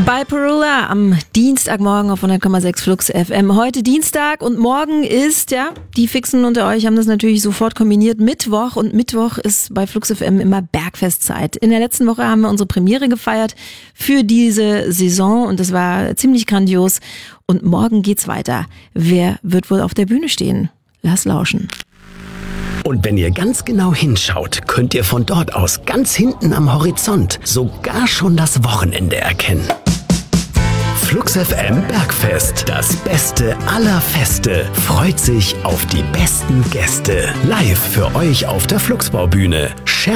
Bei Perula am Dienstagmorgen auf 100,6 Flux FM. Heute Dienstag und morgen ist, ja, die Fixen unter euch haben das natürlich sofort kombiniert, Mittwoch. Und Mittwoch ist bei Flux FM immer Bergfestzeit. In der letzten Woche haben wir unsere Premiere gefeiert für diese Saison und das war ziemlich grandios. Und morgen geht's weiter. Wer wird wohl auf der Bühne stehen? Lass lauschen. Und wenn ihr ganz genau hinschaut, könnt ihr von dort aus ganz hinten am Horizont sogar schon das Wochenende erkennen. Flux FM Bergfest, das Beste aller Feste, freut sich auf die besten Gäste. Live für euch auf der Fluxbaubühne.